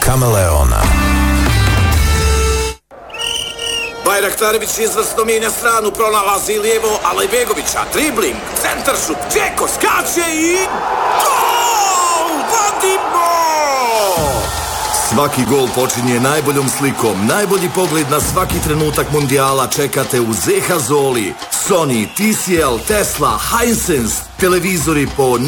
Kameleona. Bajraktarević izvrsno mijenja stranu, pronalazi lijevo Alajbegovića, dribling, centaršut, Džeko skače i... Gol! Vadimo! Svaki gol počinje najboljom slikom. Najbolji pogled na svaki trenutak mundijala čekate u ZH Zoli. Sony, TCL, Tesla, Hisense, televizori po